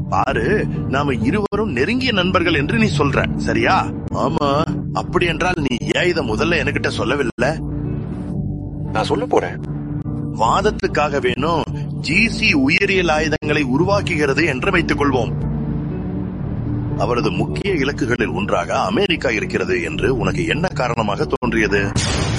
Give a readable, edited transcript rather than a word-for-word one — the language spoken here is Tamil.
பாரு, நாம இருவரும் நெருங்கிய நண்பர்கள் என்று நீ சொல்ற, சரியா? ஆமா. அப்படி என்றால் நீ ஏன் இத முதல்ல என்கிட்ட சொல்லவில்லை? நான் சொல்ல போறேன். வாதத்துக்காக வேணும் ஜிசி உயிரியல் ஆயுதங்களை உருவாக்குகிறது என்று வைத்துக் கொள்வோம். அவரது முக்கிய இலக்குகளில் ஒன்றாக அமெரிக்கா இருக்கிறது என்று உனக்கு என்ன காரணமாக தோன்றியது?